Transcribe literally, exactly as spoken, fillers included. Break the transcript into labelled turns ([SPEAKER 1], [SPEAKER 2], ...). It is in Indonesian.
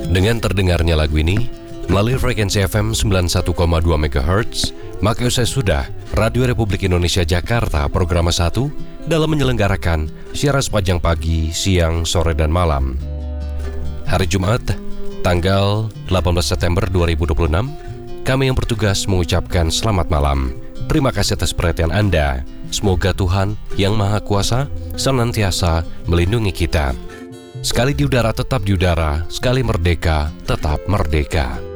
[SPEAKER 1] Dengan terdengarnya lagu ini melalui frekuensi F M sembilan puluh satu koma dua megahertz, maka usai sudah Radio Republik Indonesia Jakarta program satu dalam menyelenggarakan siaran sepanjang pagi, siang, sore, dan malam. Hari Jumat, tanggal delapan belas September dua ribu dua puluh enam, kami yang bertugas mengucapkan selamat malam. Terima kasih atas perhatian Anda. Semoga Tuhan yang Maha Kuasa senantiasa melindungi kita. Sekali di udara tetap di udara, sekali merdeka tetap merdeka.